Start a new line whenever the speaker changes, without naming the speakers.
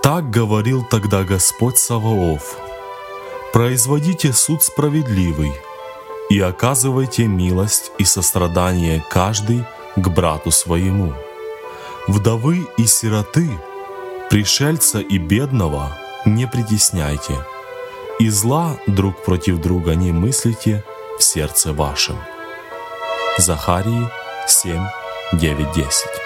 Так говорил тогда Господь Саваоф: производите суд справедливый и оказывайте милость и сострадание каждый к брату своему. Вдовы и сироты, пришельца и бедного не притесняйте, и зла друг против друга не мыслите в сердце вашем. Захарии 7, 9, 10.